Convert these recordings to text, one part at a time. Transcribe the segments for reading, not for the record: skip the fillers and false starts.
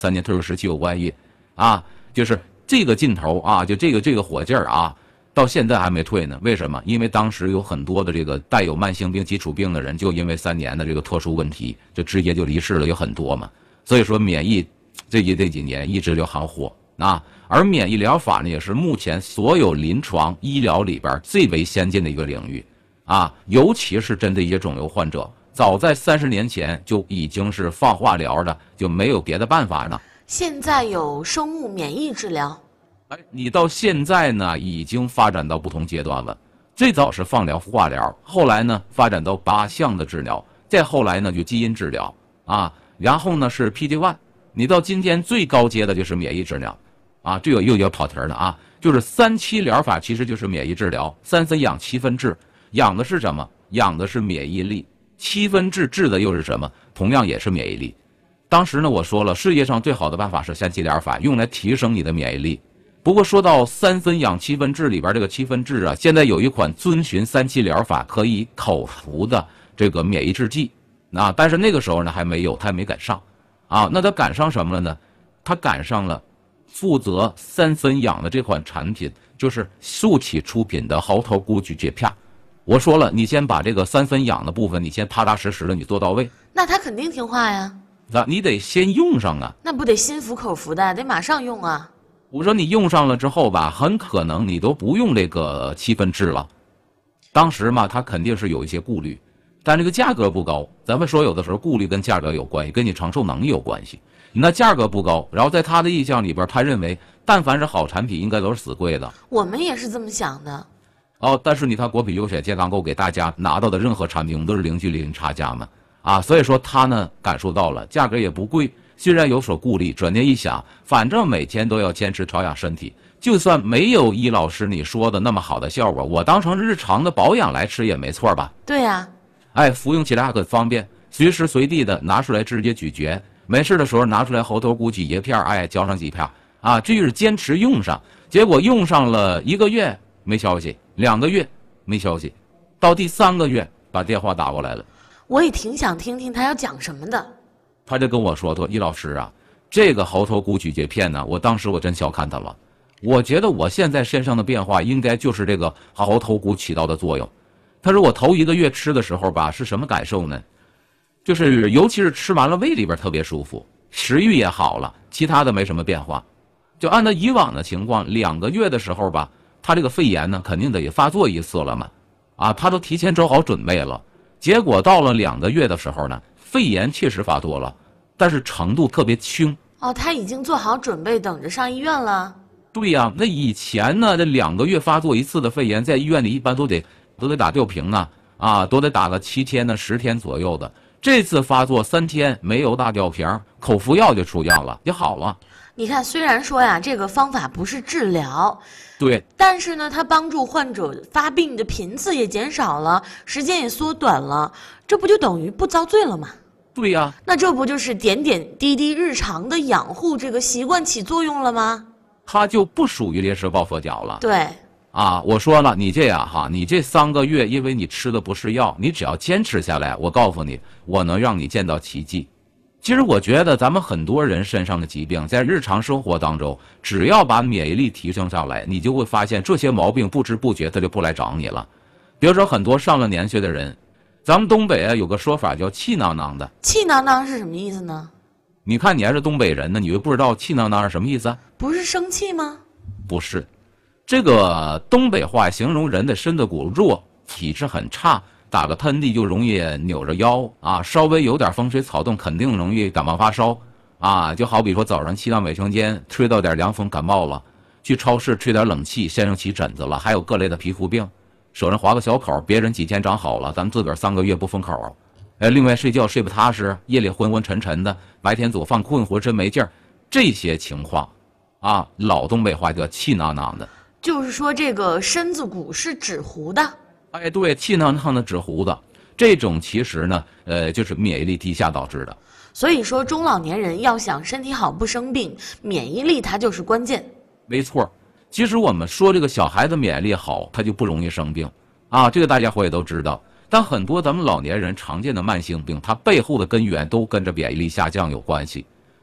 3年特殊时期有关系啊，就是这个劲头啊，就这个火劲儿啊，到现在还没退呢。为什么？因为当时有很多的这个带有慢性病、基础病的人，就因为3年的这个特殊问题，就直接就离世了，有很多嘛。所以说免疫这几年一直就很火啊。而免疫疗法呢，也是目前所有临床医疗里边最为先进的一个领域啊，尤其是针对一些肿瘤患者。早在30年前就已经是放化疗的，就没有别的办法呢。 现在有生物免疫治疗， 你到现在呢，已经发展到不同阶段了。最早是放疗、化疗，后来呢发展到8项的治疗，再后来呢就基因治疗啊，然后呢是 PD-1， 你到今天最高阶的就是免疫治疗啊，这个又要跑题了啊，就是3期疗法其实就是免疫治疗，3分养7分治，养的是什么？养的是免疫力。7分治的又是什么？同样也是免疫力。当时呢，我说了，世界上最好的办法是3期疗法，用来提升你的免疫力。不过说到3分养7分治里边这个7分治啊，现在有一款遵循3期疗法可以口服的这个免疫制剂啊，但是那个时候呢还没有，它还没赶上啊。那它赶上什么了呢？它赶上了负责3分养的这款产品，就是速起出品的猴头菇咀嚼片。我说了，你先把这个3分养的部分，你先踏踏实实的你做到位， 那他肯定听话呀。 你得先用上啊。 那不得心服口服的，得马上用啊。 我说你用上了之后吧，很可能你都不用这个7分治了。当时嘛，他肯定是有一些顾虑，但这个价格不高。咱们说有的时候顾虑跟价格有关系，跟你承受能力有关系。那价格不高，然后在他的意向里边，他认为但凡是好产品，应该都是死贵的。 我们也是这么想的。 但是你看国品优选健康购给大家拿到的任何产品，我们都是零距离零差价嘛，所以说他呢感受到了价格也不贵，虽然有所顾虑，转念一想，反正每天都要坚持调养身体，就算没有易老师你说的那么好的效果，我当成日常的保养来吃也没错吧？ 对呀， 服用起来很方便，随时随地的拿出来直接咀嚼，没事的时候拿出来猴头菇咀嚼片，嚼上几片这就是坚持用上，结果用上了1个月没消息，2个月没消息，到第3个月把电话打过来了。 我也挺想听听他要讲什么的。 他就跟我说易老师啊，这个猴头菇咀嚼片呢，当时我真小看他了。我觉得我现在身上的变化应该就是这个猴头菇起到的作用。他说我头1个月吃的时候吧，是什么感受呢？就是尤其是吃完了胃里边特别舒服，食欲也好了，其他的没什么变化。就按照以往的情况，2个月的时候吧，他这个肺炎呢肯定得发作1次了嘛，他都提前做好准备了。结果到了2个月的时候呢，肺炎确实发作了，但是程度特别轻。 他已经做好准备等着上医院了。 对呀，那以前呢，这2个月发作1次的肺炎，在医院里一般都得打吊瓶啊，都得打个7天呢10天左右的。这次发作3天没有打吊瓶，口服药就出院了，就好了。 你看，虽然说呀，这个方法不是治疗， 对， 但是呢，它帮助患者发病的频次也减少了，时间也缩短了，这不就等于不遭罪了吗？ 对呀， 那这不就是点点滴滴日常的养护这个习惯起作用了吗？ 它就不属于猎食抱佛脚了。 对， 我说了，你这样你这3个月，因为你吃的不是药，你只要坚持下来，我告诉你，我能让你见到奇迹。其实我觉得咱们很多人身上的疾病，在日常生活当中，只要把免疫力提升上来，你就会发现这些毛病不知不觉它就不来找你了。比如说很多上了年岁的人，咱们东北有个说法叫气囊囊的。 气囊囊是什么意思呢？ 你看你还是东北人呢，你又不知道气囊囊是什么意思？ 不是生气吗？ 不是，这个东北话形容人的身子骨弱，体质很差，打个喷嚏就容易扭着腰稍微有点风吹草动肯定容易感冒发烧就好比说早上去到卫生间吹到点凉风感冒了，去超市吹点冷气身上起疹子了，还有各类的皮肤病，手上划个小口，别人几天长好了，咱们自个儿3个月不封口。另外睡觉睡不踏实，夜里昏昏沉沉的，白天左犯困，浑身没劲儿，这些情况老东北话叫气囊囊的， 就是说这个身子骨是纸糊的。 对，气囊囊的纸糊的，这种其实呢就是免疫力低下导致的。 所以说中老年人要想身体好不生病，免疫力它就是关键。 没错，其实我们说这个小孩子免疫力好，他就不容易生病这个大家伙也都知道。但很多咱们老年人常见的慢性病，它背后的根源都跟着免疫力下降有关系。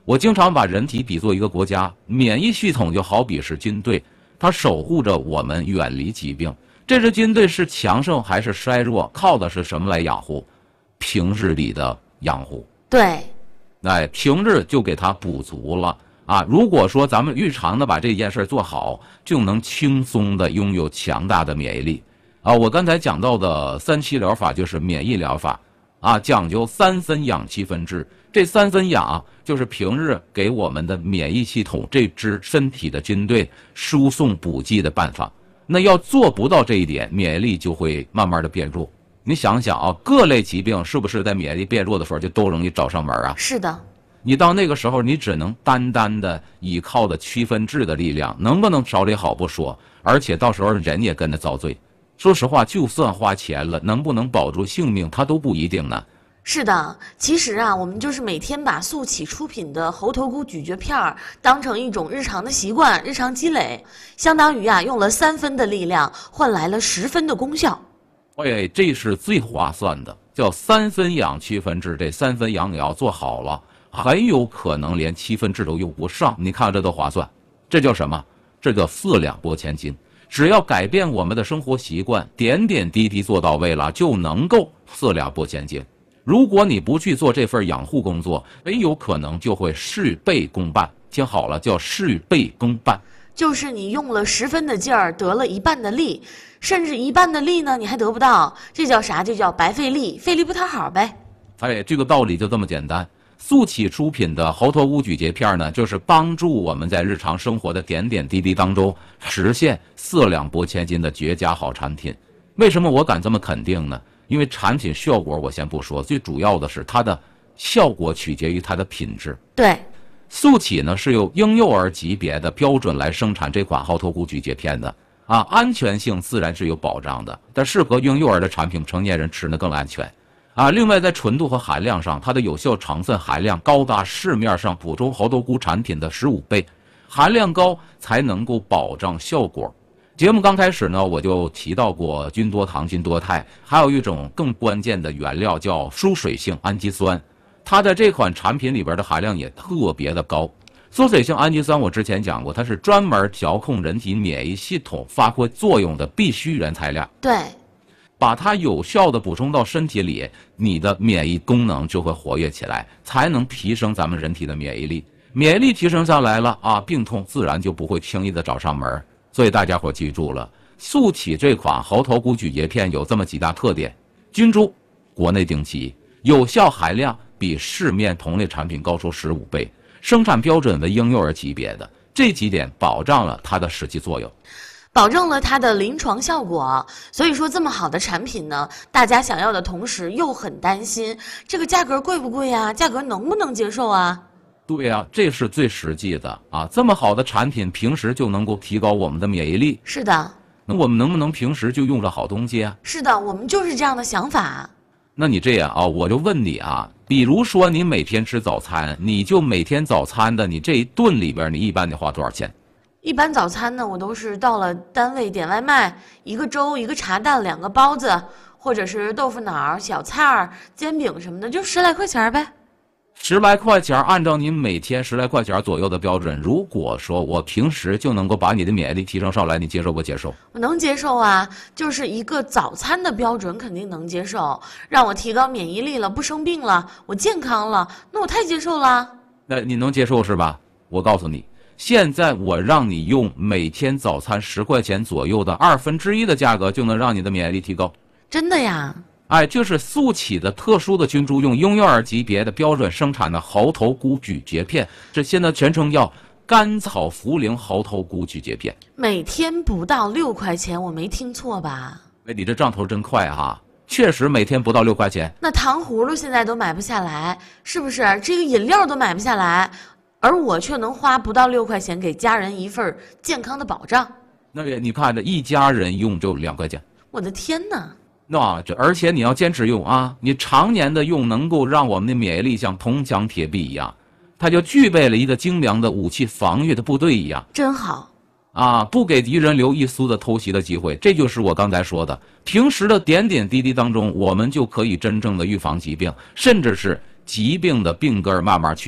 我经常把人体比作一个国家，免疫系统就好比是军队，它守护着我们远离疾病。这支军队是强盛还是衰弱，靠的是什么来养护？平日里的养护。 对， 平日就给它补足了啊。如果说咱们日常的把这件事做好，就能轻松的拥有强大的免疫力啊。我刚才讲到的3-7疗法就是免疫疗法啊，讲究3分养7分治。这3分养就是平日给我们的免疫系统这支身体的军队输送补剂的办法。那要做不到这一点，免疫力就会慢慢的变弱。你想想啊，各类疾病是不是在免疫力变弱的时候就都容易找上门啊？ 是的。 你到那个时候，你只能单单的依靠的7分治的力量，能不能调理好不说，而且到时候人也跟着遭罪。说实话，就算花钱了，能不能保住性命，它都不一定呢。 是的，其实啊，我们就是每天把速起出品的猴头菇咀嚼片当成一种日常的习惯、日常积累，相当于啊用了3分的力量换来了10分的功效。 这是最划算的，叫3分养7分治。这3分养你要做好了，很有可能连7分治都用不上。你看这多划算，这叫什么？这叫4两拨千斤。只要改变我们的生活习惯，点点滴滴做到位了，就能够4两拨千斤。如果你不去做这份养护工作，很有可能就会事倍功半。听好了，叫事倍功半， 就是你用了10分的劲儿，得了1半的力，甚至1半的力呢，你还得不到，这叫啥？这叫白费力，费力不讨好呗。 这个道理就这么简单。速起出品的猴头菇咀嚼片呢，就是帮助我们在日常生活的点点滴滴当中实现4两拨千斤的绝佳好产品。为什么我敢这么肯定呢？因为产品效果我先不说，最主要的是它的效果取决于它的品质。 对， 速起呢是由婴幼儿级别的标准来生产这款猴头菇咀嚼片的啊，安全性自然是有保障的，但适合婴幼儿的产品，成年人吃呢更安全啊。另外在纯度和含量上，它的有效成分含量高达市面上普通猴头菇产品的15倍，含量高才能够保障效果。节目刚开始呢，我就提到过菌多糖、菌多肽，还有一种更关键的原料叫疏水性氨基酸，它在这款产品里边的含量也特别的高。疏水性氨基酸我之前讲过，它是专门调控人体免疫系统发挥作用的必需原材料。 对， 把它有效的补充到身体里，你的免疫功能就会活跃起来，才能提升咱们人体的免疫力。免疫力提升上来了啊，病痛自然就不会轻易的找上门。所以大家伙记住了，速起这款猴头菇咀嚼片有这么几大特点：菌株国内定期，有效含量比市面同类产品高出15倍，生产标准为婴幼儿级别的，这几点保障了它的实际作用， 保证了它的临床效果。所以说这么好的产品呢，大家想要的同时又很担心这个价格贵不贵啊，价格能不能接受啊。 对呀，这是最实际的啊！这么好的产品，平时就能够提高我们的免疫力。 是的。 那我们能不能平时就用着好东西啊？ 是的，我们就是这样的想法。 那你这样啊，我就问你啊，比如说你每天吃早餐，你就每天早餐的你这一顿里边，你一般得花多少钱？ 一般早餐呢，我都是到了单位点外卖，一个粥、一个茶蛋、2个包子，或者是豆腐脑、小菜儿、煎饼什么的，就10来块钱呗。 10来块钱，按照你每天10来块钱左右的标准，如果说我平时就能够把你的免疫力提升上来，你接受不接受？ 我能接受啊，就是一个早餐的标准肯定能接受，让我提高免疫力了，不生病了，我健康了，那我太接受了。 那你能接受是吧？我告诉你，现在我让你用每天早餐10块钱左右的1/2的价格，就能让你的免疫力提高。 真的呀？ 就是速起的特殊的菌株，用婴幼儿级别的标准生产的猴头菇咀嚼片，这现在全称叫甘草茯苓猴头菇咀嚼片。 每天不到6块钱，我没听错吧？ 你这账头真快哈！确实每天不到6块钱。 那糖葫芦现在都买不下来，是不是？这个饮料都买不下来，而我却能花不到6块钱给家人一份健康的保障。 那你看这一家人用就2块钱。 我的天哪！ 而且你要坚持用啊，你常年的用，能够让我们的免疫力像铜墙铁壁一样，它就具备了一个精良的武器防御的部队一样。 真好啊，不给敌人留一丝的偷袭的机会。这就是我刚才说的，平时的点点滴滴当中，我们就可以真正的预防疾病，甚至是疾病的病根慢慢去掉。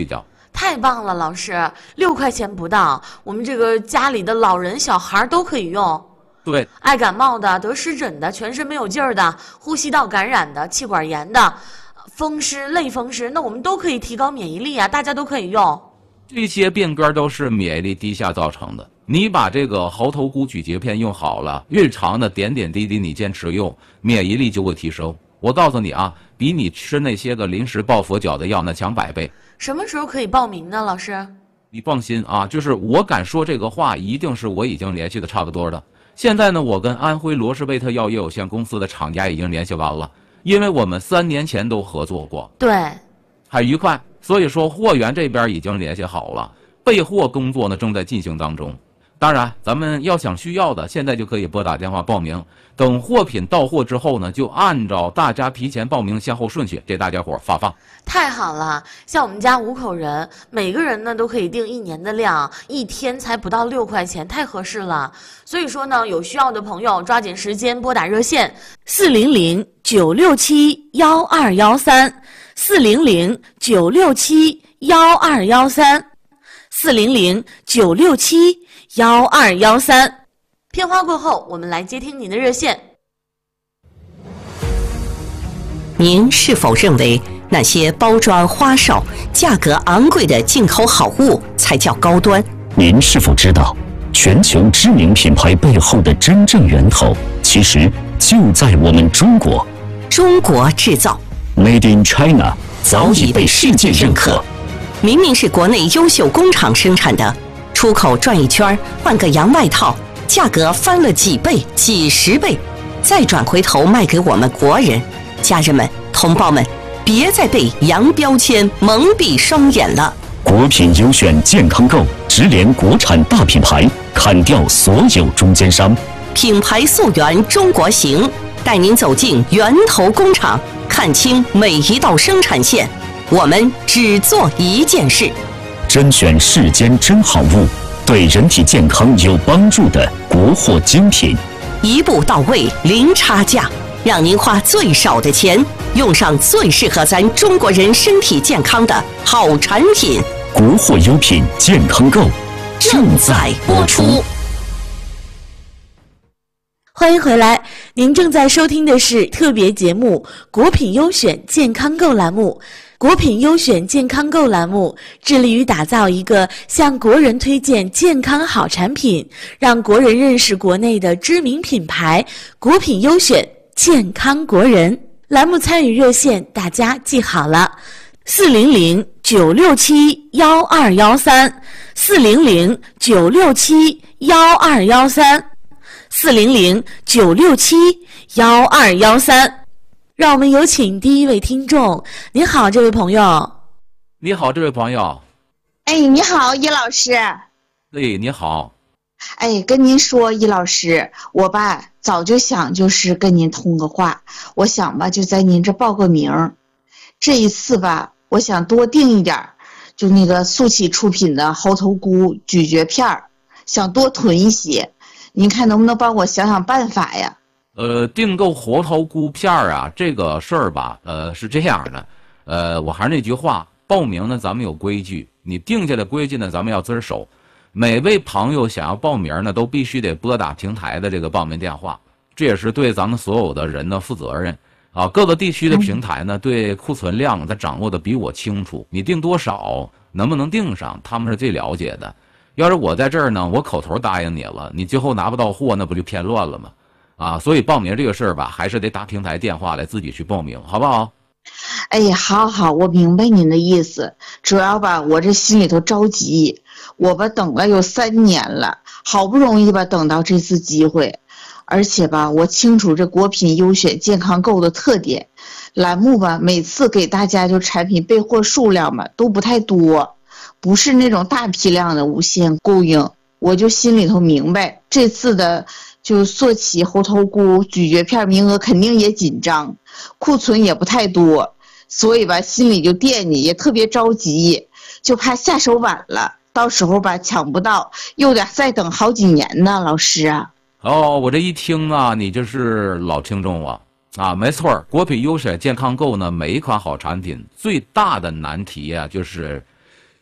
太棒了，老师，6块钱不到，我们这个家里的老人、小孩都可以用。 对， 爱感冒的、得湿疹的、全身没有劲儿的、呼吸道感染的、气管炎的、风湿、类风湿，那我们都可以提高免疫力啊，大家都可以用。 这些病根都是免疫力低下造成的。你把这个猴头菇咀嚼片用好了，日常的点点滴滴你坚持用，免疫力就会提升。我告诉你啊，比你吃那些个临时抱佛脚的药那强100倍。 什么时候可以报名呢，老师？ 你放心啊，就是我敢说这个话，一定是我已经联系的差不多的。现在呢，我跟安徽罗氏贝特药业有限公司的厂家已经联系完了，因为我们3年前都合作过， 对， 很愉快。所以说货源这边已经联系好了，备货工作呢正在进行当中。当然，咱们要想需要的，现在就可以拨打电话报名。等货品到货之后呢，就按照大家提前报名先后顺序给大家伙发放。 太好了，像我们家5口人，每个人呢都可以订1年的量，1天才不到6块钱，太合适了。所以说呢，有需要的朋友抓紧时间拨打热线400-967-1213，400-967-1213。片花过后，我们来接听您的热线。 您是否认为那些包装花哨、价格昂贵的进口好物才叫高端？ 您是否知道，全球知名品牌背后的真正源头，其实就在我们中国。 中国制造 Made in China 早已被世界认可。 明明是国内优秀工厂生产的，出口转一圈换个洋外套，价格翻了几倍、几十倍，再转回头卖给我们国人。家人们、同胞们，别再被洋标签蒙蔽双眼了。 国品优选健康购直连国产大品牌，砍掉所有中间商， 品牌溯源中国行，带您走进源头工厂，看清每一道生产线。我们只做一件事： 甄选世间真好物，对人体健康有帮助的国货精品， 一步到位，零差价，让您花最少的钱，用上最适合咱中国人身体健康的好产品。 国货优品健康购正在播出。 欢迎回来，您正在收听的是特别节目《国品优选健康购》栏目。国品优选健康购栏目致力于打造一个向国人推荐健康好产品，让国人认识国内的知名品牌。国品优选健康国人栏目参与热线大家记好了，400-967-1213，400-967-1213。让我们有请第一位听众。你好，这位朋友。 你好，这位朋友。 哎，你好，易老师。 你好。 哎，跟您说，易老师，我吧早就想就是跟您通个话，我想吧就在您这报个名。这一次吧，我想多订一点，就那个速启出品的猴头菇咀嚼片，想多囤一些。您看能不能帮我想想办法呀？ 订购猴头菇片啊，这个事儿吧，是这样的，我还是那句话，报名呢咱们有规矩，你定下的规矩呢咱们要遵守。每位朋友想要报名呢，都必须得拨打平台的这个报名电话，这也是对咱们所有的人呢负责任啊。各个地区的平台呢，对库存量他掌握的比我清楚，你订多少，能不能订上，他们是最了解的。要是我在这儿呢，我口头答应你了，你最后拿不到货，那不就添乱了吗？啊，所以报名这个事儿吧，还是得打平台电话来自己去报名，好不好？ 哎呀，好，我明白您的意思。主要吧，我这心里头着急，我吧等了有3年了，好不容易吧等到这次机会，而且吧，我清楚这国品优选健康购的特点，栏目吧每次给大家就产品备货数量吧都不太多，不是那种大批量的无限供应，我就心里头明白，这次的就速启猴头菇咀嚼片名额肯定也紧张，库存也不太多，所以吧心里就惦记，也特别着急，就怕下手晚了，到时候吧抢不到，又得再等好几年呢，老师啊。 哦，我这一听啊，你这是老听众啊。啊，没错，国品优选健康购呢，每一款好产品最大的难题啊，就是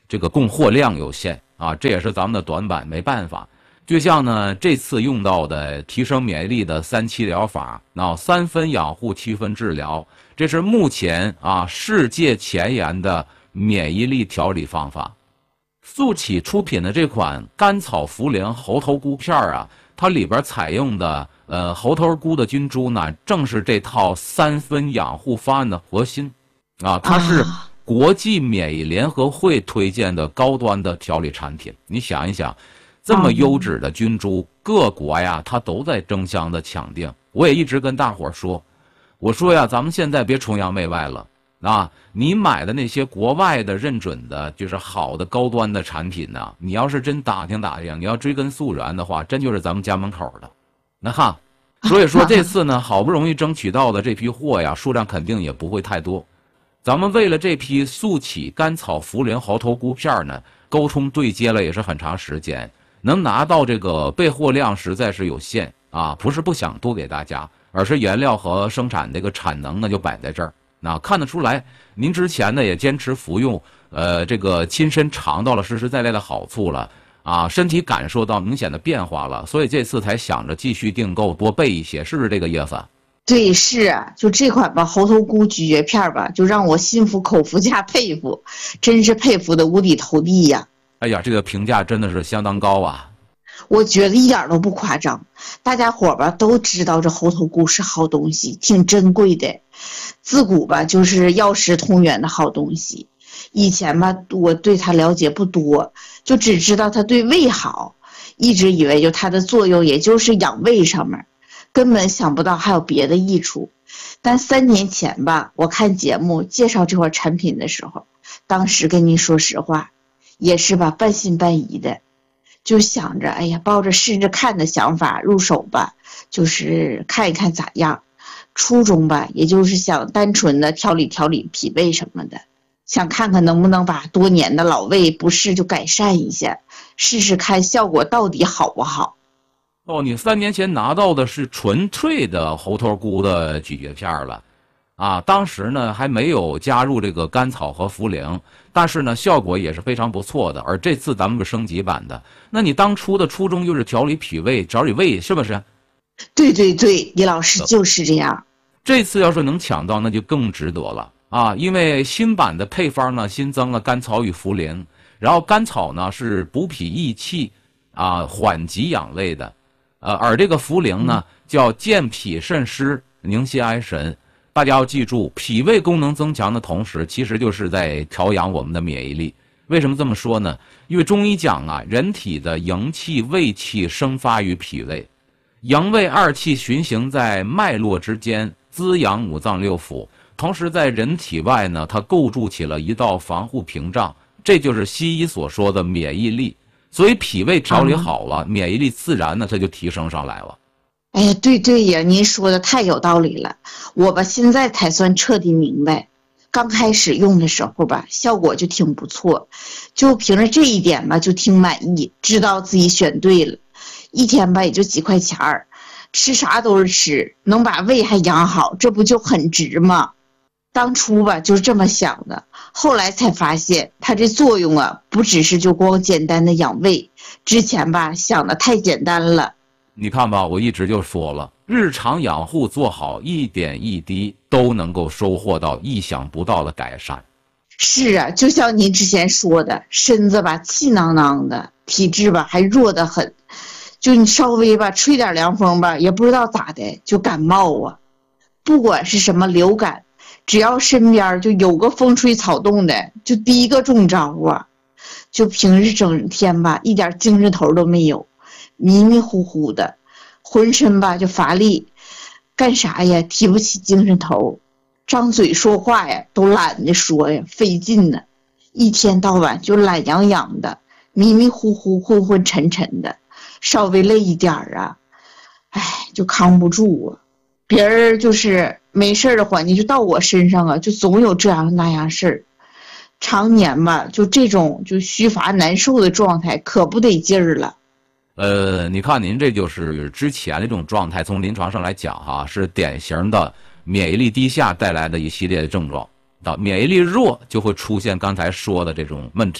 这个供货量有限啊，这也是咱们的短板，没办法。就像呢，这次用到的提升免疫力的3-7疗法，那3分养护7分治疗，这是目前啊世界前沿的免疫力调理方法。速起出品的这款甘草茯苓猴头菇片啊，它里边采用的猴头菇的菌株呢，正是这套3分养护方案的核心啊，它是国际免疫联合会推荐的高端的调理产品。你想一想，这么优质的菌株，各国呀，它都在争相的抢订。我也一直跟大伙说，我说呀，咱们现在别崇洋媚外了啊！你买的那些国外的认准的，就是好的高端的产品呢，你要是真打听打听，你要追根溯源的话，真就是咱们家门口的。那哈，所以说这次呢，好不容易争取到的这批货呀，数量肯定也不会太多。咱们为了这批速起甘草茯苓猴头菇片呢，沟通对接了也是很长时间。能拿到这个备货量实在是有限啊，不是不想多给大家，而是原料和生产这个产能呢就摆在这儿。那看得出来，您之前呢也坚持服用，这个亲身尝到了实实在在的好处了啊，身体感受到明显的变化了，所以这次才想着继续订购，多备一些，是不是这个意思？ 对，是啊，就这款吧，猴头菇咀嚼片吧，就让我心服口服加佩服，真是佩服的五体投地呀。 哎呀，这个评价真的是相当高啊！ 我觉得一点都不夸张，大家伙吧都知道这猴头菇是好东西，挺珍贵的，自古吧就是药食同源的好东西。以前吧我对它了解不多，就只知道它对胃好，一直以为就它的作用也就是养胃上面，根本想不到还有别的益处。但3年前吧，我看节目介绍这款产品的时候，当时跟您说实话，也是吧半信半疑的，就想着哎呀，抱着试着看的想法入手吧，就是看一看咋样。初衷吧，也就是想单纯的调理调理脾胃什么的，想看看能不能把多年的老胃不适就改善一下，试试看效果到底好不好。 哦，你3年前拿到的是纯粹的猴头菇的咀嚼片了啊，当时呢还没有加入这个甘草和茯苓，但是呢效果也是非常不错的。而这次咱们是升级版的，那你当初的初衷就是调理脾胃、调理胃，是不是？ 对对对，李老师就是这样。 这次要是能抢到，那就更值得了啊！因为新版的配方呢新增了甘草与茯苓，然后甘草呢是补脾益气啊、缓急养胃的，而这个茯苓呢叫健脾渗湿、宁心安神。大家要记住，脾胃功能增强的同时，其实就是在调养我们的免疫力。为什么这么说呢？因为中医讲啊，人体的营气、胃气生发于脾胃，营卫二气循行在脉络之间，滋养五脏六腑。同时在人体外呢，它构筑起了一道防护屏障，这就是西医所说的免疫力。所以脾胃调理好了，免疫力自然呢它就提升上来了。 哎呀，对对呀，您说的太有道理了，我吧现在才算彻底明白。刚开始用的时候吧，效果就挺不错，就凭着这一点吧就挺满意，知道自己选对了。一天吧也就几块钱儿，吃啥都是吃，能把胃还养好，这不就很值吗？当初吧就是这么想的，后来才发现它这作用啊，不只是就光简单的养胃，之前吧想的太简单了。 你看吧，我一直就说了，日常养护做好，一点一滴都能够收获到意想不到的改善。 是啊，就像您之前说的，身子吧气囊囊的，体质吧还弱得很，就你稍微吧吹点凉风吧，也不知道咋的就感冒啊。不管是什么流感，只要身边就有个风吹草动的，就第一个中招啊。就平时整天吧一点精神头都没有，迷迷糊糊的，浑身吧就乏力，干啥呀提不起精神头，张嘴说话呀都懒得说呀，费劲呢，一天到晚就懒洋洋的，迷迷糊糊昏昏沉沉的，稍微累一点啊，哎就扛不住啊。别人就是没事的话，你就到我身上啊，就总有这样那样事儿，常年吧就这种就虚乏难受的状态，可不得劲儿了。 你看您这就是之前这种状态，从临床上来讲哈，是典型的免疫力低下带来的一系列的症状。免疫力弱就会出现刚才说的这种问题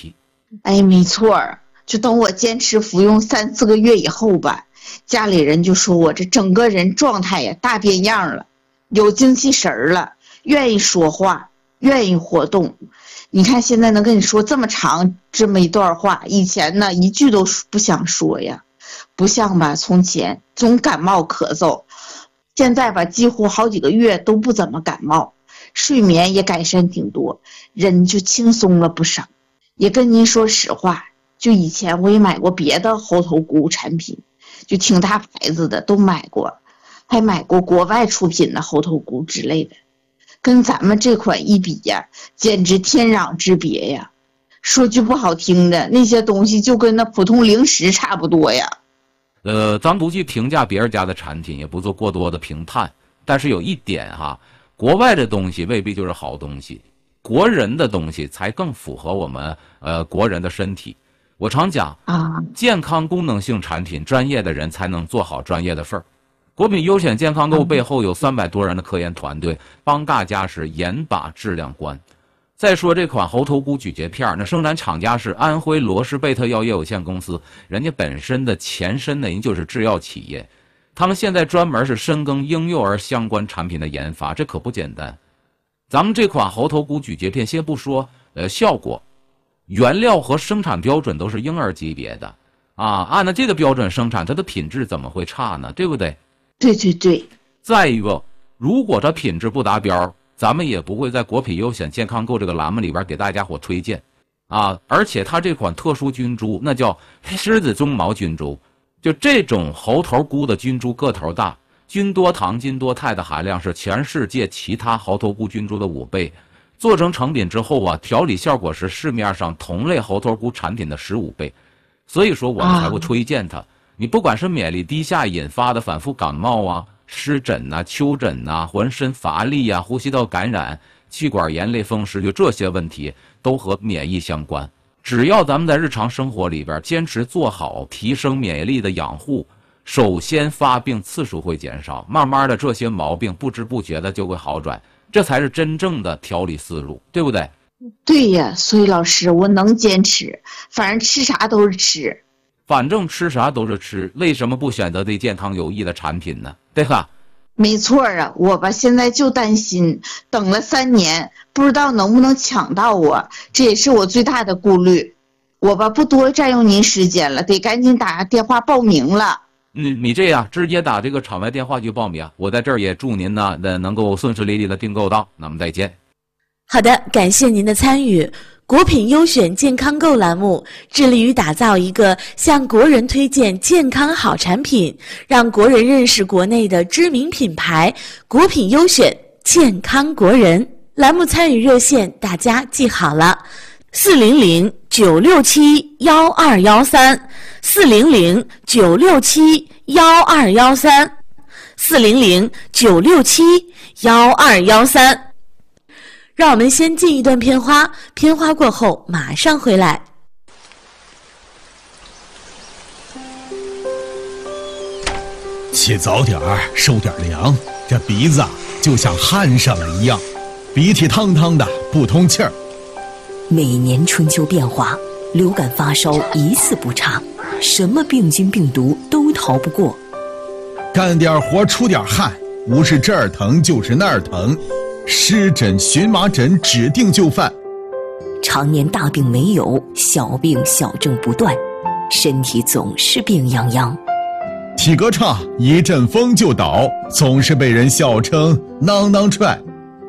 哎，没错儿，就等我坚持服用3、4个月以后吧，家里人就说我这整个人状态呀大变样了，有精气神儿了，愿意说话，愿意活动。你看现在能跟你说这么长这么一段话，以前呢一句都不想说呀，不像吧从前总感冒咳嗽，现在吧几乎好几个月都不怎么感冒，睡眠也改善挺多，人就轻松了不少。也跟您说实话，就以前我也买过别的猴头菇产品，就挺大牌子的都买过，还买过国外出品的猴头菇之类的，跟咱们这款一比呀，简直天壤之别呀。说句不好听的，那些东西就跟那普通零食差不多呀。 咱不去评价别人家的产品，也不做过多的评判，但是有一点哈，国外的东西未必就是好东西，国人的东西才更符合我们国人的身体。我常讲啊， 健康功能性产品，专业的人才能做好专业的事儿。国品优选健康购背后有300多人的科研团队，帮大家是严把质量关。再说这款猴头菇咀嚼片，那生产厂家是安徽罗氏贝特药业有限公司，人家本身的前身呢，人就是制药企业，他们现在专门是深耕婴幼儿相关产品的研发，这可不简单。咱们这款猴头菇咀嚼片，先不说效果，原料和生产标准都是婴儿级别的啊，按照这个标准生产，它的品质怎么会差呢？对不对？ 对对对。 再一个，如果它品质不达标，咱们也不会在国品优选健康购这个栏目里边给大家伙推荐啊。而且它这款特殊菌株，那叫狮子鬃毛菌株，就这种猴头菇的菌株个头大，菌多糖、菌多肽的含量是全世界其他猴头菇菌株的5倍。做成成品之后啊，调理效果是市面上同类猴头菇产品的15倍，所以说我们才会推荐它。你不管是免疫力低下引发的反复感冒啊、湿疹啊、丘疹啊、浑身乏力啊、呼吸道感染、气管炎、类风湿，就这些问题都和免疫相关。只要咱们在日常生活里边坚持做好提升免疫力的养护，首先发病次数会减少，慢慢的这些毛病不知不觉的就会好转。这才是真正的调理思路，对不对？ 对呀，所以老师我能坚持，反正吃啥都是吃。 反正吃啥都是吃，为什么不选择对健康有益的产品呢？对吧？ 没错啊，我吧现在就担心，等了3年，不知道能不能抢到我，这也是我最大的顾虑。我吧不多占用您时间了，得赶紧打电话报名了。 你这样直接打这个场外电话去报名，我在这儿也祝您呢能够顺顺利利的订购到。那么再见。 好的，感谢您的参与。国品优选健康购栏目致力于打造一个向国人推荐健康好产品，让国人认识国内的知名品牌国品优选健康国人。栏目参与热线大家记好了，400-967-1213，400-967-1213，400-967-1213。让我们先进一段片花，片花过后马上回来。 起早点儿，收点粮，这鼻子啊就像焊上了一样，鼻涕汤汤的不通气儿。 每年春秋变化，流感发烧一次不差，什么病菌病毒都逃不过。 干点活出点汗，不是这儿疼就是那儿疼，湿疹荨麻疹指定就范。 常年大病没有，小病小症不断，身体总是病殃殃。 体格差，一阵风就倒，总是被人笑称囊囊踹。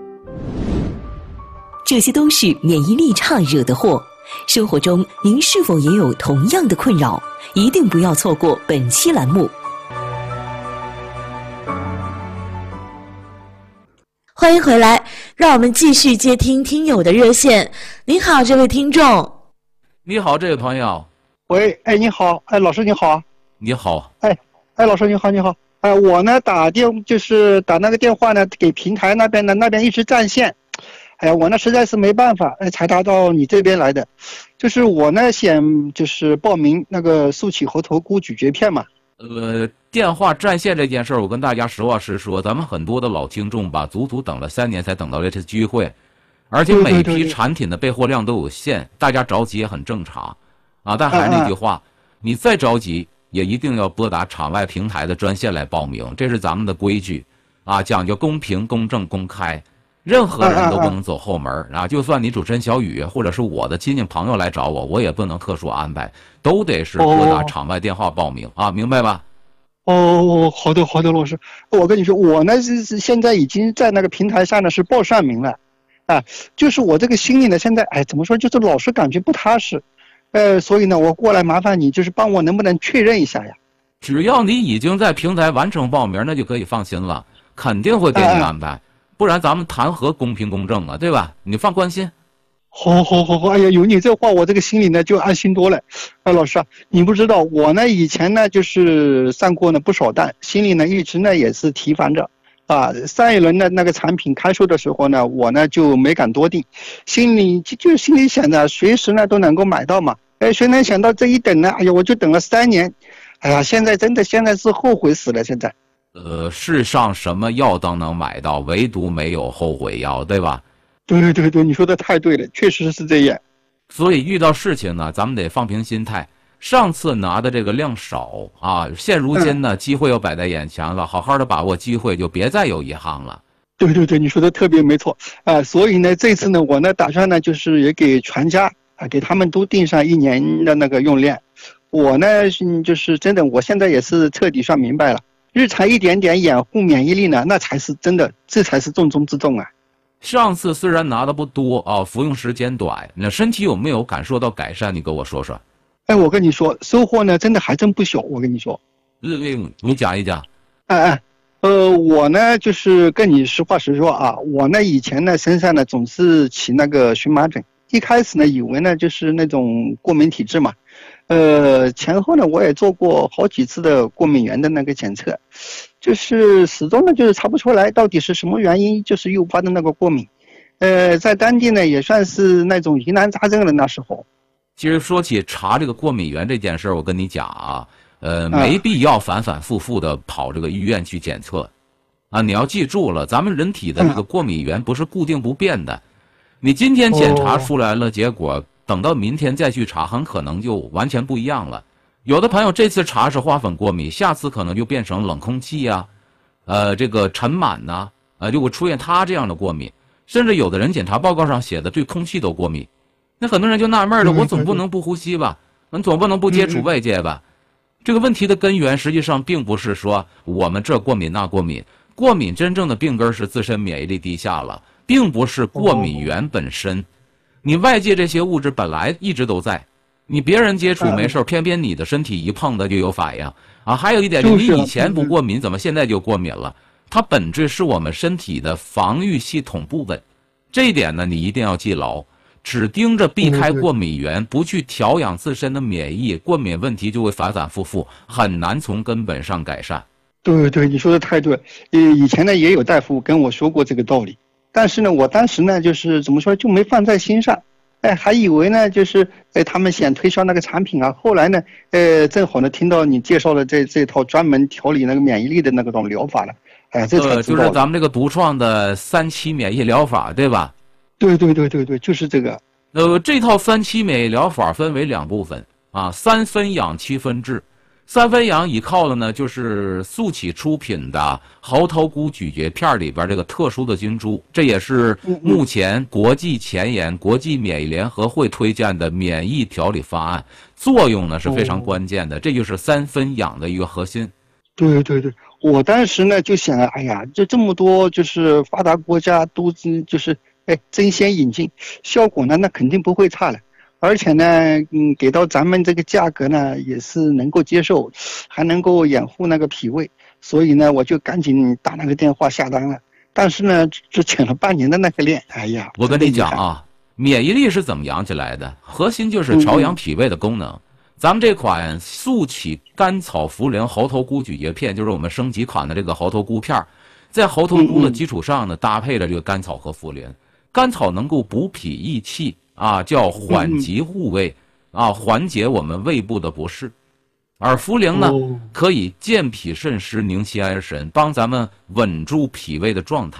这些都是免疫力差惹的祸。生活中您是否也有同样的困扰？一定不要错过本期栏目。 欢迎回来，让我们继续接听听友的热线。您好，这位听众。 你好，这位朋友。 喂，哎，你好，哎，老师你好。 你好。 哎，老师你好，你好。哎，我呢打那个电话呢，给平台那边一直占线。哎呀，我呢实在是没办法，才打到你这边来的。就是我呢想报名那个速起猴头菇咀嚼片嘛。 电话占线这件事儿，我跟大家实话实说，咱们很多的老听众吧，足足等了3年才等到这次机会。 而且每批产品的备货量都有限，大家着急也很正常啊。但还是那句话，你再着急也一定要拨打场外平台的专线来报名，这是咱们的规矩啊，讲究公平、公正、公开。任何人都不能走后门啊！就算你主持人小雨或者是我的亲戚朋友来找我，我也不能特殊安排，都得是拨打场外电话报名啊，明白吧？ 哦，好的，老师，我跟你说，我呢是现在已经在那个平台上呢是报上名了，啊，就是我这个心里呢现在怎么说，就是老是感觉不踏实，所以呢我过来麻烦你，就是帮我能不能确认一下呀？ 只要你已经在平台完成报名，那就可以放心了，肯定会给你安排。不然咱们谈何公平公正啊，对吧？你放宽心。 好，哎呀，有你这话，我这个心里呢就安心多了。老师啊，你不知道我呢以前呢就是上过呢不少当，心里呢一直呢也是提防着啊。上一轮的那个产品开售的时候呢，我呢就没敢多订，心里想着随时呢都能够买到嘛。谁能想到这一等呢？哎呀，我就等了3年，哎呀，现在是后悔死了，现在。 世上什么药都能买到，唯独没有后悔药，对吧？ 对，你说的太对了，确实是这样。 所以遇到事情呢，咱们得放平心态。上次拿的这个量少啊，现如今呢，机会又摆在眼前了，好好的把握机会，就别再有遗憾了。 对，你说的特别没错啊。所以呢，这次呢，我呢打算呢，就是也给全家给他们都定上1年的那个用量。我呢，就是真的，我现在也是彻底算明白了。日常一点点养护免疫力呢，那才是真的，这才是重中之重啊！ 上次虽然拿的不多啊，服用时间短，那身体有没有感受到改善？你跟我说说。 我跟你说，收获呢真的还真不小。我跟你说， 你讲一讲。 我呢就是跟你实话实说啊，我呢以前呢身上呢总是起那个荨麻疹，一开始呢以为呢就是那种过敏体质嘛。前后呢，我也做过好几次的过敏原的那个检测，就是始终呢就是查不出来到底是什么原因，就是诱发的那个过敏。在当地呢也算是那种疑难杂症了。那时候， 其实说起查这个过敏原这件事，我跟你讲啊，没必要反反复复的跑这个医院去检测，啊，你要记住了，咱们人体的这个过敏原不是固定不变的，你今天检查出来了结果。等到明天再去查，很可能就完全不一样了。有的朋友这次查是花粉过敏，下次可能就变成冷空气呀，这个尘螨呐，就会出现他这样的过敏。甚至有的人检查报告上写的对空气都过敏，那很多人就纳闷了，我总不能不呼吸吧，你总不能不接触外界吧？这个问题的根源实际上并不是说我们这过敏那过敏，过敏真正的病根是自身免疫力低下了，并不是过敏源本身。你外界这些物质本来一直都在，你别人接触没事，偏偏你的身体一碰它就有反应啊。还有一点，你以前不过敏，怎么现在就过敏了？它本质是我们身体的防御系统不稳，这一点呢你一定要记牢。只盯着避开过敏源，不去调养自身的免疫，过敏问题就会反反复复，很难从根本上改善。 对，你说的太对了。以前呢也有大夫跟我说过这个道理。但是呢，我当时呢，就是怎么说，就没放在心上，还以为呢，就是他们想推销那个产品啊。后来呢，正好呢，听到你介绍了这套专门调理那个免疫力的那种疗法了，这才知道就是咱们这个独创的3期免疫疗法，对吧？ 对，就是这个。 这套3期免疫疗法分为2部分啊，3分养7分治。3分养依靠的呢，就是速起出品的猴头菇咀嚼片里边这个特殊的菌株，这也是目前国际前沿、国际免疫联合会推荐的免疫调理方案，作用呢是非常关键的，这就是3分养的一个核心。 对，我当时呢就想，哎呀，这么多就是发达国家都就是争先引进，效果呢那肯定不会差了。而且呢，给到咱们这个价格呢，也是能够接受，还能够养护那个脾胃，所以呢，我就赶紧打那个电话下单了。但是呢，只请了半年的那个练，哎呀， 我跟你讲啊，免疫力是怎么养起来的？核心就是调养脾胃的功能。咱们这款速起甘草茯苓猴头菇咀嚼片，就是我们升级款的这个猴头菇片，在猴头菇的基础上呢，搭配了这个甘草和茯苓。甘草能够补脾益气。叫缓急护胃，缓解我们胃部的不适，而茯苓呢，可以健脾渗湿、宁心安神，帮咱们稳住脾胃的状态。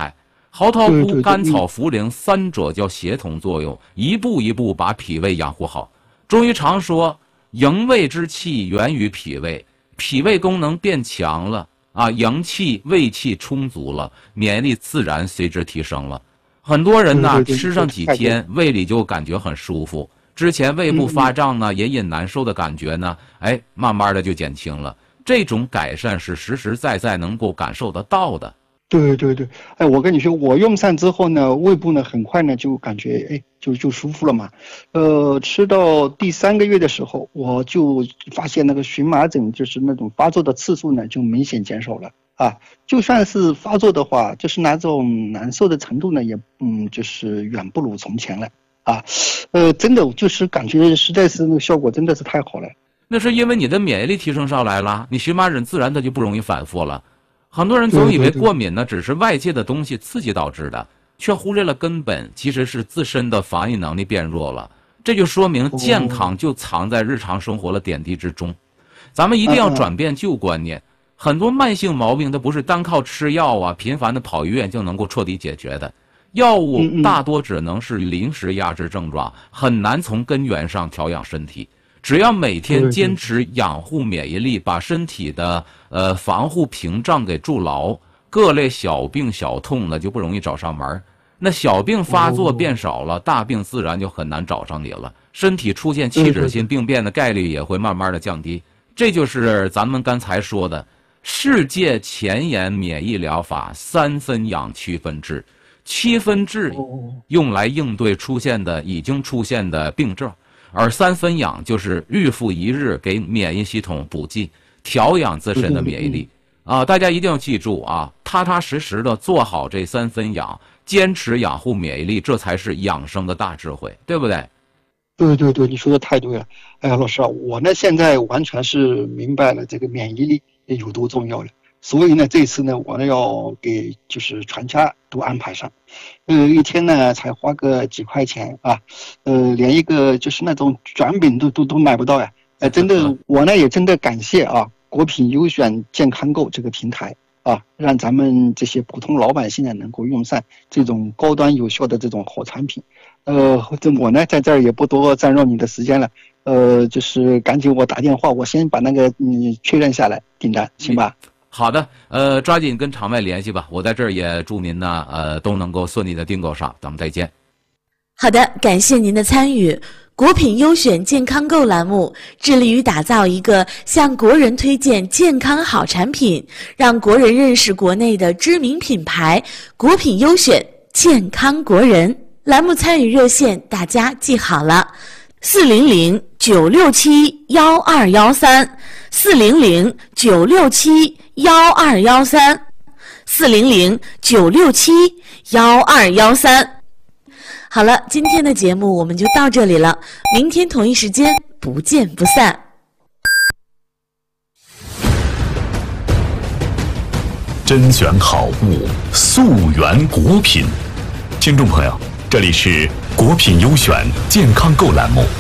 猴头菇、甘草、茯苓三者叫协同作用，一步一步把脾胃养护好。中医常说，营卫之气源于脾胃，脾胃功能变强了啊，营气、胃气充足了，免疫力自然随之提升了。很多人呢，吃上几天，胃里就感觉很舒服。之前胃部发胀呢，隐隐难受的感觉呢，慢慢的就减轻了。这种改善是实实在在能够感受得到的。 对，我跟你说，我用上之后呢，胃部呢很快呢就感觉就舒服了嘛。吃到第3个月的时候，我就发现那个荨麻疹就是那种发作的次数呢就明显减少了啊。就算是发作的话，就是那种难受的程度呢也就是远不如从前了啊。真的就是感觉实在是那个效果真的是太好了。 那是因为你的免疫力提升上来了，你荨麻疹自然它就不容易反复了。很多人总以为过敏呢只是外界的东西刺激导致的，却忽略了根本其实是自身的防御能力变弱了。这就说明健康就藏在日常生活的点滴之中。咱们一定要转变旧观念，很多慢性毛病它不是单靠吃药啊、频繁的跑医院就能够彻底解决的。药物大多只能是临时压制症状，很难从根源上调养身体。只要每天坚持养护免疫力，把身体的防护屏障给筑牢，各类小病小痛呢就不容易找上门。那小病发作变少了，大病自然就很难找上你了，身体出现器质性病变的概率也会慢慢的降低。这就是咱们刚才说的世界前沿免疫疗法3分养7分治，7分治用来应对已经出现的病症。而3分养就是日复一日给免疫系统补剂，调养自身的免疫力啊！大家一定要记住啊，踏踏实实的做好这3分养，坚持养护免疫力，这才是养生的大智慧，对不对？ 对，你说的太对了。哎呀，老师啊，我呢现在完全是明白了这个免疫力有多重要了。所以呢，这次呢，我呢要给就是全家都安排上，一天呢才花个几块钱啊，连一个就是那种卷饼都买不到呀，真的，我呢也真的感谢啊，国品优选健康购这个平台啊，让咱们这些普通老百姓呢能够用上这种高端有效的这种好产品，我呢在这儿也不多占用你的时间了，就是赶紧我打电话，我先把那个确认下来订单，行吧？ 好的，抓紧跟场外联系吧。我在这儿也祝您呢，都能够顺利的订购上。咱们再见。 好的，感谢您的参与。国品优选健康购栏目致力于打造一个向国人推荐健康好产品，让国人认识国内的知名品牌国品优选健康国人。栏目参与热线大家记好了，400-967-1213，400-967-1213。好了，今天的节目我们就到这里了，明天同一时间不见不散。 甄选好物，溯源国品。听众朋友，这里是国品优选健康购栏目。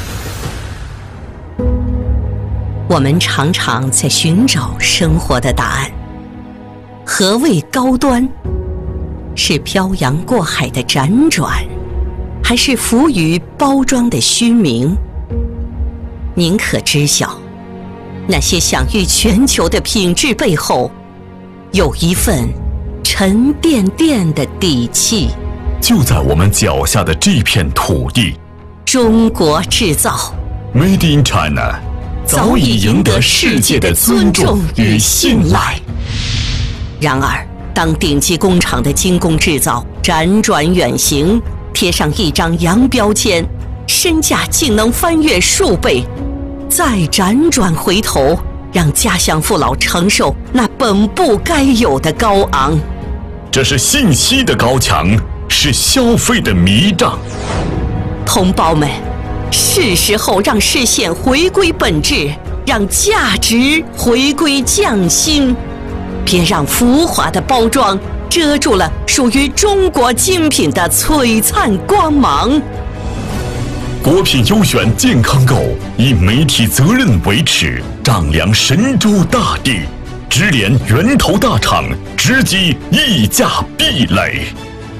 我们常常在寻找生活的答案。何谓高端？是漂洋过海的辗转，还是浮于包装的虚名？您可知晓，那些享誉全球的品质背后，有一份沉甸甸的底气。 就在我们脚下的这片土地， 中国制造 Made in China 早已赢得世界的尊重与信赖。 然而，当顶级工厂的精工制造辗转远行，贴上一张洋标签，身价竟能翻越数倍，再辗转回头，让家乡父老承受那本不该有的高昂。 这是信息的高墙，是消费的迷障。 同胞们，是时候让视线回归本质，让价值回归匠心。别让浮华的包装遮住了属于中国精品的璀璨光芒。 国品优选健康购以媒体责任为耻，丈量神州大地，直连源头大厂，直击溢价壁垒。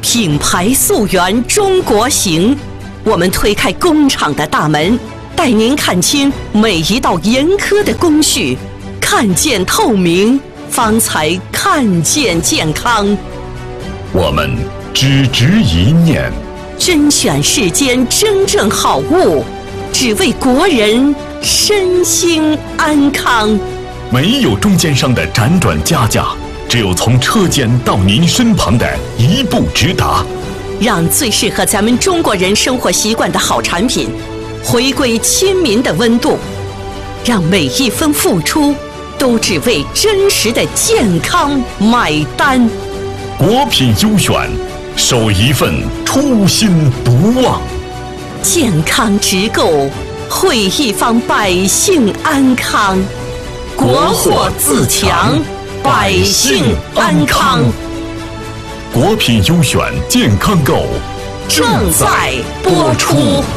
品牌溯源中国行，我们推开工厂的大门，带您看清每一道严苛的工序，看见透明，方才看见健康。 我们只执一念， 甄选世间真正好物，只为国人身心安康。 没有中间商的辗转加价，只有从车间到您身旁的一步直达。 让最适合咱们中国人生活习惯的好产品回归亲民的温度，让每一分付出都只为真实的健康买单。 国品优选，守一份初心不忘。 健康直购，惠一方百姓安康。国货自强，百姓安康。 国品优选健康购正在播出。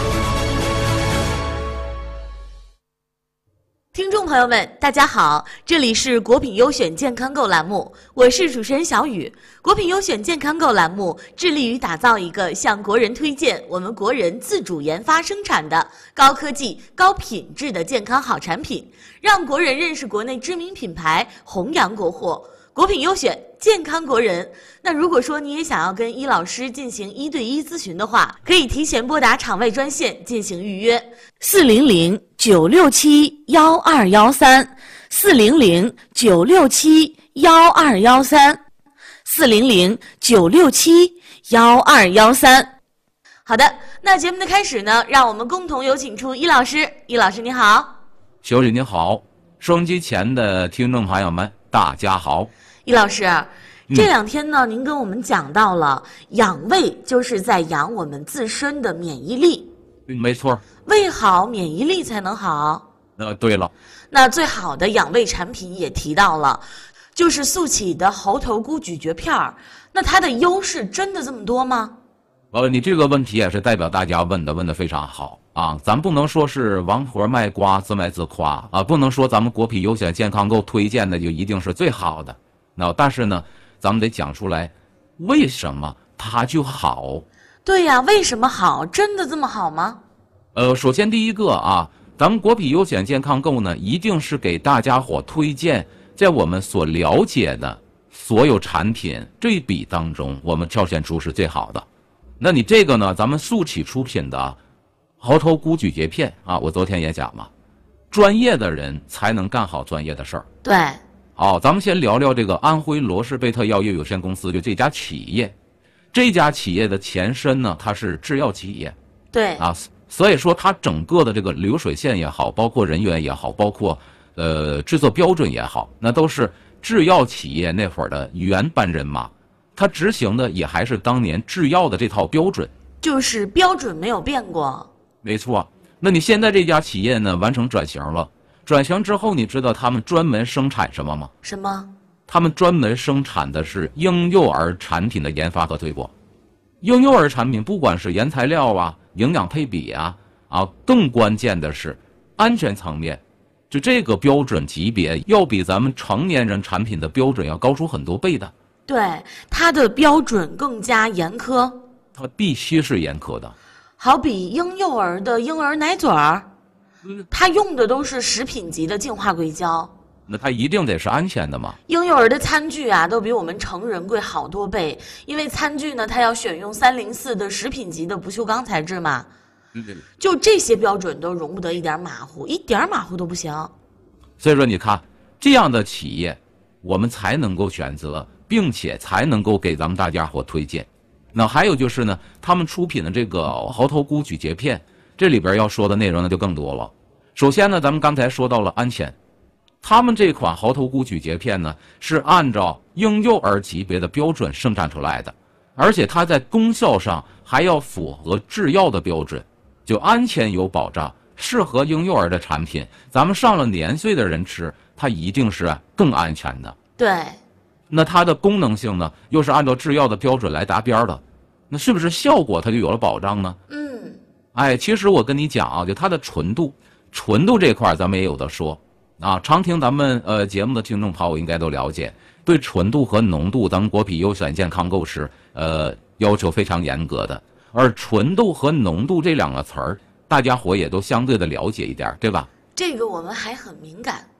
听众朋友们，大家好，这里是国品优选健康购栏目，我是主持人小雨。国品优选健康购栏目致力于打造一个向国人推荐我们国人自主研发生产的高科技、高品质的健康好产品，让国人认识国内知名品牌，弘扬国货。国品优选，健康国人。那如果说你也想要跟伊老师进行1对1咨询的话，可以提前拨打场外专线进行预约，400-967-1213，400-967-1213。好的，那节目的开始呢，让我们共同有请出伊老师。伊老师你好。 小雨你好，收音机前的听众朋友们大家好。 伊老师，这2天呢，您跟我们讲到了养胃就是在养我们自身的免疫力。 没错， 胃好，免疫力才能好。 对了， 那最好的养胃产品也提到了，就是速启的猴头菇咀嚼片儿。那它的优势真的这么多吗？ 你这个问题也是代表大家问的非常好啊！咱不能说是王婆卖瓜自卖自夸啊，不能说咱们国品优选健康购推荐的就一定是最好的。但是呢，咱们得讲出来，为什么它就好？ 对呀，为什么好？真的这么好吗？ 首先第一个啊，咱们国品优选健康购呢，一定是给大家伙推荐在我们所了解的所有产品这一笔当中，我们挑选出是最好的。那你这个呢，咱们速启出品的猴头菇咀嚼片啊，我昨天也讲嘛，专业的人才能干好专业的事儿。 对。 好，咱们先聊聊这个安徽罗氏贝特药业有限公司，就这家企业。这家企业的前身呢，它是制药企业。 对啊，所以说它整个的这个流水线也好，包括人员也好，包括制作标准也好，那都是制药企业那会儿的原班人马，它执行的也还是当年制药的这套标准， 就是标准没有变过。 没错。那你现在这家企业呢，完成转型了。转型之后，你知道他们专门生产什么吗？ 什么？ 他们专门生产的是婴幼儿产品的研发和推广。婴幼儿产品不管是原材料啊、营养配比啊，更关键的是安全层面，就这个标准级别要比咱们成年人产品的标准要高出很多倍的。 对，它的标准更加严苛。 它必须是严苛的。 好比婴幼儿的婴儿奶嘴儿。它用的都是食品级的净化硅胶， 那它一定得是安全的嘛。 婴幼儿的餐具啊，都比我们成人贵好多倍，因为餐具呢，它要选用304的食品级的不锈钢材质嘛。就这些标准都容不得一点马虎，一点马虎都不行。 所以说，你看这样的企业，我们才能够选择，并且才能够给咱们大家伙推荐。那还有就是呢，他们出品的这个猴头菇咀嚼片。这里边要说的内容呢就更多了。首先呢，咱们刚才说到了安全，他们这款猴头菇咀嚼片呢是按照婴幼儿级别的标准生产出来的，而且它在功效上还要符合制药的标准，就安全有保障，适合婴幼儿的产品，咱们上了年岁的人吃，它一定是更安全的。 对。 那它的功能性呢，又是按照制药的标准来达标的，那是不是效果它就有了保障呢？其实我跟你讲啊，就它的纯度这块咱们也有的说啊。常听咱们节目的听众朋友应该都了解，对纯度和浓度，咱们国品优选健康购是要求非常严格的。而纯度和浓度这两个词儿，大家伙也都相对的了解一点，对吧？ 这个我们还很敏感。